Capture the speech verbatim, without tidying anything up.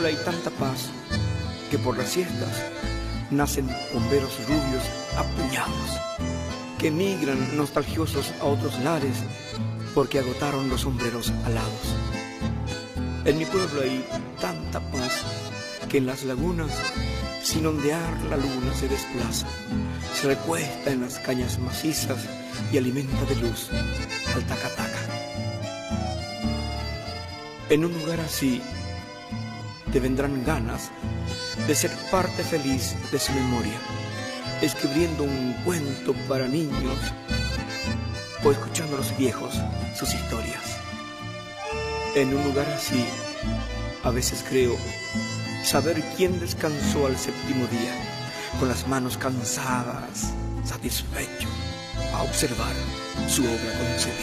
Hay tanta paz que por las siestas nacen bomberos rubios a puñados, que migran nostalgiosos a otros lares porque agotaron los sombreros alados. En mi pueblo hay tanta paz que en las lagunas, sin ondear, la luna se desplaza, se recuesta en las cañas macizas y alimenta de luz al tacataca. En un lugar así te vendrán ganas de ser parte feliz de su memoria, escribiendo un cuento para niños o escuchando a los viejos sus historias. En un lugar así, a veces creo saber quién descansó al séptimo día, con las manos cansadas, satisfecho, a observar su obra concebida.